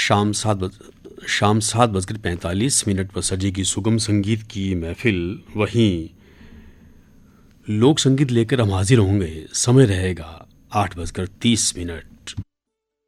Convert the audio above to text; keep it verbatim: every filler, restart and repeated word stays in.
शाम सात बज शाम सात बजकर पैंतालीस मिनट पर सजेगी सुगम संगीत की महफिल। वहीं लोक संगीत लेकर हम हाजिर होंगे। समय रहेगा आठ बजकर तीस मिनट।